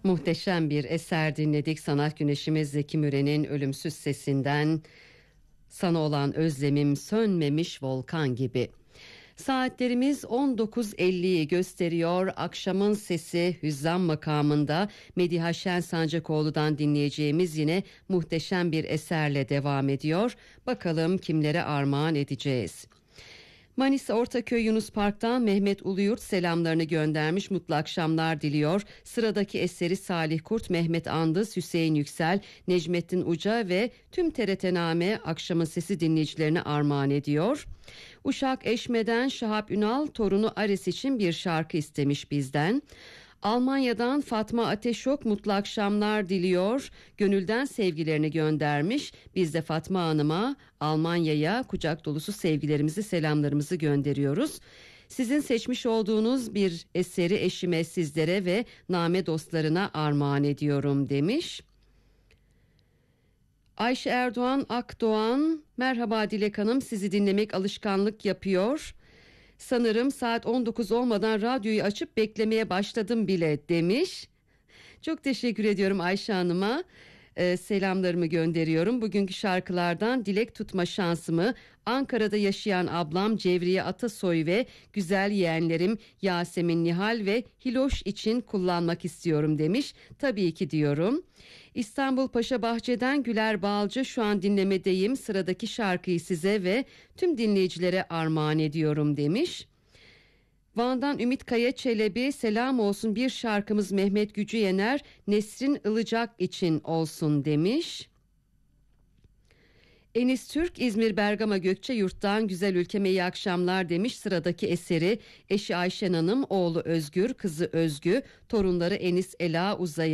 Muhteşem bir eser dinledik. Sanat güneşimiz Zeki Müren'in ölümsüz sesinden "Sana olan özlemim sönmemiş volkan gibi." Saatlerimiz 19.50'yi gösteriyor. Akşamın Sesi Hüzzam makamında Mediha Şen Sancakoğlu'dan dinleyeceğimiz yine muhteşem bir eserle devam ediyor. Bakalım kimlere armağan edeceğiz. Manisa Ortaköy Yunus Park'tan Mehmet Uluyurt selamlarını göndermiş, mutlu akşamlar diliyor. Sıradaki eseri Salih Kurt, Mehmet Andız, Hüseyin Yüksel, Necmettin Uca ve tüm TRT-Name Akşamın Sesi dinleyicilerine armağan ediyor. Uşak Eşme'den Şahap Ünal torunu Ares için bir şarkı istemiş bizden. Almanya'dan Fatma Ateşok mutlu akşamlar diliyor. Gönülden sevgilerini göndermiş. Biz de Fatma Hanım'a Almanya'ya kucak dolusu sevgilerimizi, selamlarımızı gönderiyoruz. Sizin seçmiş olduğunuz bir eseri eşime, sizlere ve Name dostlarına armağan ediyorum demiş. Ayşe Erdoğan Akdoğan, merhaba Dilek Hanım, sizi dinlemek alışkanlık yapıyor. Sanırım saat 19 olmadan radyoyu açıp beklemeye başladım bile demiş. Çok teşekkür ediyorum Ayşe Hanım'a. Selamlarımı gönderiyorum. Bugünkü şarkılardan dilek tutma şansımı Ankara'da yaşayan ablam Cevriye Atasoy ve güzel yeğenlerim Yasemin, Nihal ve Hiloş için kullanmak istiyorum demiş. Tabii ki diyorum. İstanbul Paşabahçe'den Güler Balcı, şu an dinlemedeyim. Sıradaki şarkıyı size ve tüm dinleyicilere armağan ediyorum demiş. Van'dan Ümit Kaya Çelebi, selam olsun, bir şarkımız Mehmet Gücü Yener Nesrin Ilıcak için olsun demiş. Enis Türk İzmir Bergama Gökçeyurt'tan güzel ülkeme iyi akşamlar demiş. Sıradaki eseri eşi Ayşen Hanım, oğlu Özgür, kızı Özgü, torunları Enis, Ela, Uzay